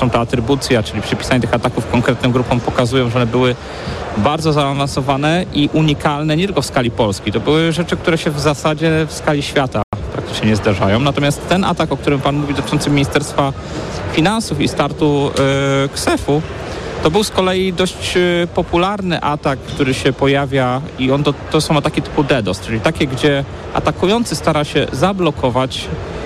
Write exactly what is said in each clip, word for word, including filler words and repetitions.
ta atrybucja, czyli przypisanie tych ataków konkretnym grupom pokazują, że one były bardzo zaawansowane i unikalne nie tylko w skali Polski. To były rzeczy, które się w zasadzie w skali świata praktycznie nie zdarzają. Natomiast ten atak, o którym pan mówi, dotyczący Ministerstwa Finansów i startu yy, ksefu, to był z kolei dość yy, popularny atak, który się pojawia i on to, to są ataki typu DDoS, czyli takie, gdzie atakujący stara się zablokować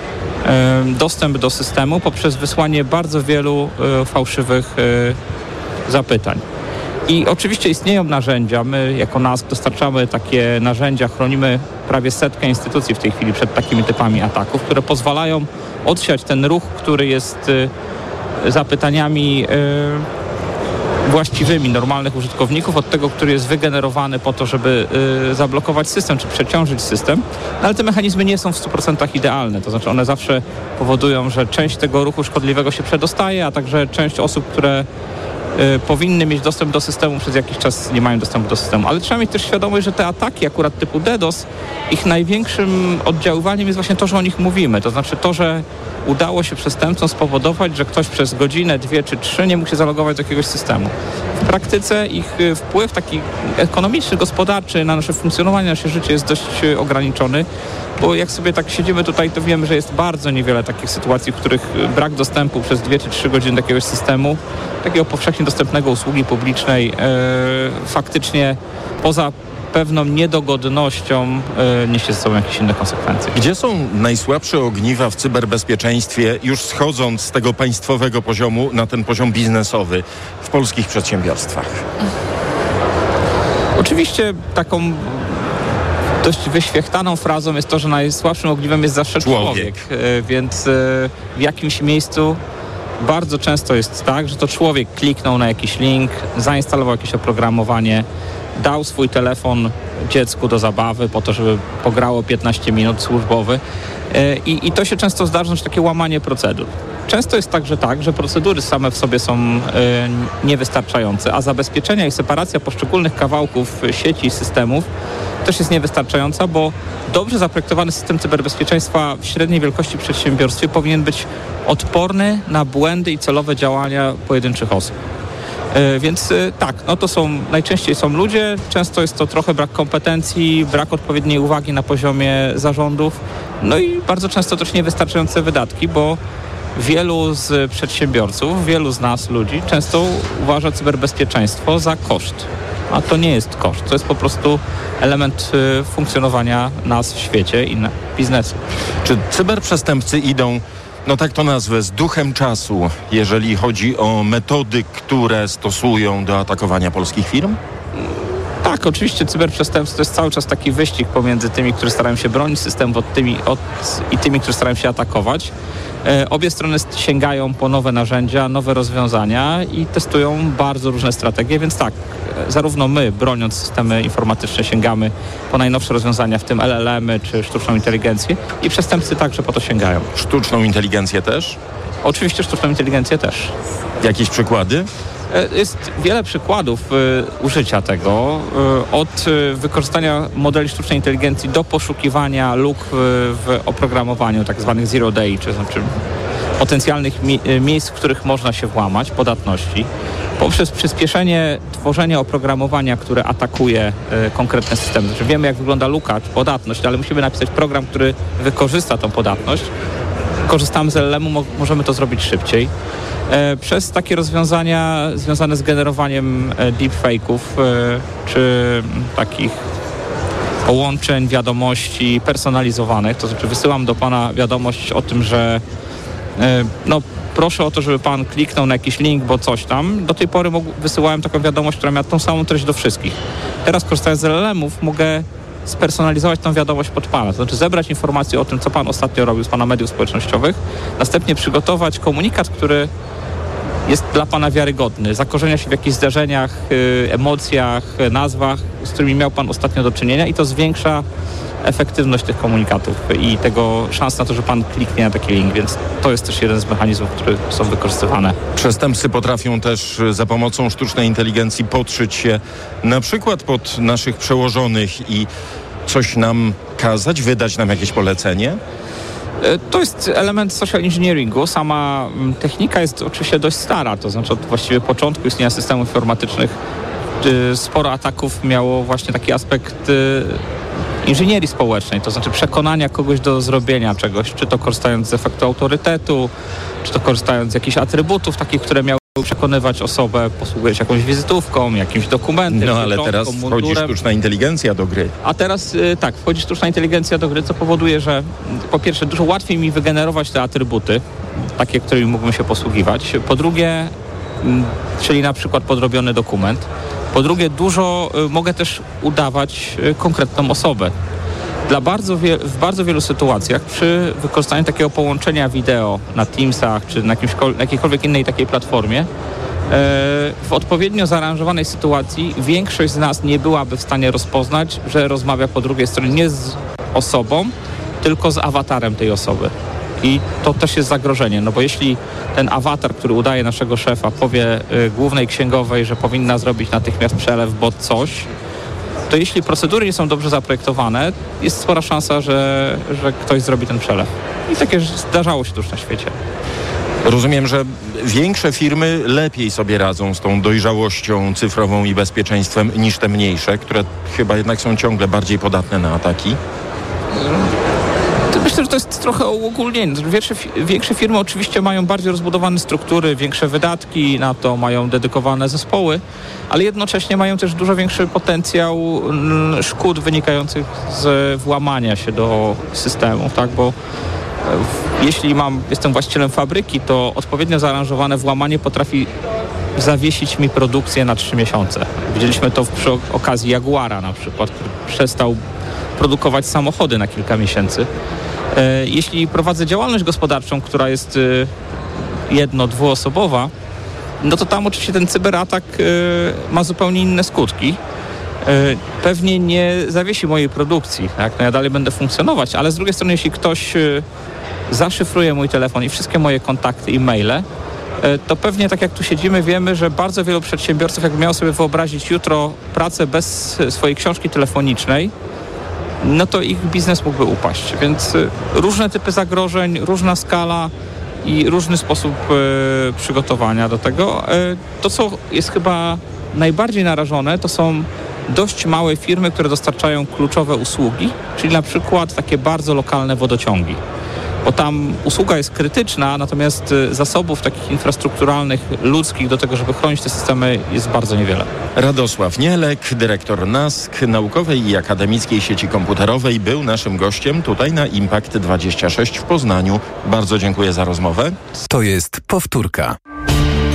dostęp do systemu poprzez wysłanie bardzo wielu y, fałszywych y, zapytań. I oczywiście istnieją narzędzia. My jako N A S K dostarczamy takie narzędzia, chronimy prawie setkę instytucji w tej chwili przed takimi typami ataków, które pozwalają odsiać ten ruch, który jest y, zapytaniami y, właściwymi, normalnych użytkowników od tego, który jest wygenerowany po to, żeby y, zablokować system, czy przeciążyć system. No, ale te mechanizmy nie są w stu procentach idealne. To znaczy one zawsze powodują, że część tego ruchu szkodliwego się przedostaje, a także część osób, które y, powinny mieć dostęp do systemu, przez jakiś czas nie mają dostępu do systemu. Ale trzeba mieć też świadomość, że te ataki akurat typu DDoS, ich największym oddziaływaniem jest właśnie to, że o nich mówimy. To znaczy to, że udało się przestępcom spowodować, że ktoś przez godzinę, dwie czy trzy nie mógł się zalogować do jakiegoś systemu. W praktyce ich wpływ taki ekonomiczny, gospodarczy na nasze funkcjonowanie, nasze życie jest dość ograniczony, bo jak sobie tak siedzimy tutaj, to wiemy, że jest bardzo niewiele takich sytuacji, w których brak dostępu przez dwie czy trzy godziny do jakiegoś systemu, takiego powszechnie dostępnego usługi publicznej, e, faktycznie poza pewną niedogodnością y, niesie ze sobą jakieś inne konsekwencje. Gdzie są najsłabsze ogniwa w cyberbezpieczeństwie, już schodząc z tego państwowego poziomu na ten poziom biznesowy w polskich przedsiębiorstwach? Oczywiście taką dość wyświechtaną frazą jest to, że najsłabszym ogniwem jest zawsze człowiek, człowiek y, więc y, w jakimś miejscu bardzo często jest tak, że to człowiek kliknął na jakiś link, zainstalował jakieś oprogramowanie, dał swój telefon dziecku do zabawy po to, żeby pograło piętnaście minut służbowy i, i to się często zdarza, że takie łamanie procedur. Często jest także tak, że procedury same w sobie są y, niewystarczające, a zabezpieczenia i separacja poszczególnych kawałków sieci i systemów też jest niewystarczająca, bo dobrze zaprojektowany system cyberbezpieczeństwa w średniej wielkości przedsiębiorstwie powinien być odporny na błędy i celowe działania pojedynczych osób. Więc tak, no to są, najczęściej są ludzie, często jest to trochę brak kompetencji, brak odpowiedniej uwagi na poziomie zarządów, no i bardzo często też niewystarczające wydatki, bo wielu z przedsiębiorców, wielu z nas ludzi często uważa cyberbezpieczeństwo za koszt, a to nie jest koszt, to jest po prostu element funkcjonowania nas w świecie i biznesu. Czy cyberprzestępcy idą, no tak to nazwę, z duchem czasu, jeżeli chodzi o metody, które stosują do atakowania polskich firm? Tak, oczywiście cyberprzestępstwo to jest cały czas taki wyścig pomiędzy tymi, którzy starają się bronić systemu od tymi, od, i tymi, którzy starają się atakować. E, obie strony sięgają po nowe narzędzia, nowe rozwiązania i testują bardzo różne strategie, więc tak, zarówno my, broniąc systemy informatyczne, sięgamy po najnowsze rozwiązania, w tym L L M-y czy sztuczną inteligencję, i przestępcy także po to sięgają. Sztuczną inteligencję też? Oczywiście sztuczną inteligencję też. Jakieś przykłady? Jest wiele przykładów y, użycia tego, y, od y, wykorzystania modeli sztucznej inteligencji do poszukiwania luk y, w oprogramowaniu, tak zwanych zero day, czy znaczy potencjalnych mi- miejsc, w których można się włamać, podatności, poprzez przyspieszenie tworzenia oprogramowania, które atakuje y, konkretne systemy. Znaczy wiemy, jak wygląda luka czy podatność, ale musimy napisać program, który wykorzysta tą podatność. Korzystamy z L L M-u, mo- możemy to zrobić szybciej. E, przez takie rozwiązania związane z generowaniem e, deepfake'ów e, czy takich połączeń, wiadomości personalizowanych, to znaczy wysyłam do pana wiadomość o tym, że e, no proszę o to, żeby pan kliknął na jakiś link, bo coś tam. Do tej pory mógł, wysyłałem taką wiadomość, która miała tą samą treść do wszystkich. Teraz, korzystając z L L M-ów, mogę spersonalizować tą wiadomość pod pana, to znaczy zebrać informacje o tym, co pan ostatnio robił z pana mediów społecznościowych, następnie przygotować komunikat, który jest dla pana wiarygodny, zakorzenia się w jakichś zdarzeniach, y, emocjach, nazwach, z którymi miał pan ostatnio do czynienia, i to zwiększa efektywność tych komunikatów i tego szans na to, że pan kliknie na taki link, więc to jest też jeden z mechanizmów, które są wykorzystywane. Przestępcy potrafią też za pomocą sztucznej inteligencji podszyć się na przykład pod naszych przełożonych i coś nam kazać, wydać nam jakieś polecenie? To jest element social engineeringu. Sama technika jest oczywiście dość stara, to znaczy od właściwie początku istnienia systemów informatycznych sporo ataków miało właśnie taki aspekt inżynierii społecznej, to znaczy przekonania kogoś do zrobienia czegoś, czy to korzystając z efektu autorytetu, czy to korzystając z jakichś atrybutów takich, które miały przekonywać osobę, posługując się jakąś wizytówką, jakimś dokumentem. No ale teraz wchodzi sztuczna inteligencja do gry. A teraz tak, wchodzi sztuczna inteligencja do gry, co powoduje, że po pierwsze dużo łatwiej mi wygenerować te atrybuty, takie, którymi mógłbym się posługiwać. Po drugie, czyli na przykład podrobiony dokument. Po drugie, dużo y, mogę też udawać y, konkretną osobę. Dla bardzo wie, w bardzo wielu sytuacjach przy wykorzystaniu takiego połączenia wideo na Teamsach czy na, jakimś, na jakiejkolwiek innej takiej platformie, y, w odpowiednio zaaranżowanej sytuacji większość z nas nie byłaby w stanie rozpoznać, że rozmawia po drugiej stronie nie z osobą, tylko z awatarem tej osoby. I to też jest zagrożenie, no bo jeśli ten awatar, który udaje naszego szefa, powie y, głównej księgowej, że powinna zrobić natychmiast przelew, bo coś, to jeśli procedury nie są dobrze zaprojektowane, jest spora szansa, że, że ktoś zrobi ten przelew. I takie zdarzało się już na świecie. Rozumiem, że większe firmy lepiej sobie radzą z tą dojrzałością cyfrową i bezpieczeństwem niż te mniejsze, które chyba jednak są ciągle bardziej podatne na ataki. Myślę, że to jest trochę uogólnienie. Większe, większe firmy oczywiście mają bardziej rozbudowane struktury, większe wydatki na to, mają dedykowane zespoły, ale jednocześnie mają też dużo większy potencjał szkód wynikających z włamania się do systemów, tak? Bo jeśli mam, jestem właścicielem fabryki, to odpowiednio zaaranżowane włamanie potrafi zawiesić mi produkcję na trzy miesiące. Widzieliśmy to przy okazji Jaguara na przykład, który przestał produkować samochody na kilka miesięcy. Jeśli prowadzę działalność gospodarczą, która jest jedno-, dwuosobowa, no to tam oczywiście ten cyberatak ma zupełnie inne skutki. Pewnie nie zawiesi mojej produkcji, tak? No ja dalej będę funkcjonować, ale z drugiej strony, jeśli ktoś zaszyfruje mój telefon i wszystkie moje kontakty i maile, to pewnie tak jak tu siedzimy, wiemy, że bardzo wielu przedsiębiorców, jakby miało sobie wyobrazić jutro pracę bez swojej książki telefonicznej, no to ich biznes mógłby upaść. Więc różne typy zagrożeń, różna skala i różny sposób e, przygotowania do tego. E, to, co jest chyba najbardziej narażone, to są dość małe firmy, które dostarczają kluczowe usługi, czyli na przykład takie bardzo lokalne wodociągi. Bo tam usługa jest krytyczna, natomiast zasobów takich infrastrukturalnych, ludzkich do tego, żeby chronić te systemy, jest bardzo niewiele. Radosław Nielek, dyrektor N A S K, Naukowej i Akademickiej Sieci Komputerowej, był naszym gościem tutaj na Impact dwadzieścia sześć w Poznaniu. Bardzo dziękuję za rozmowę. To jest powtórka.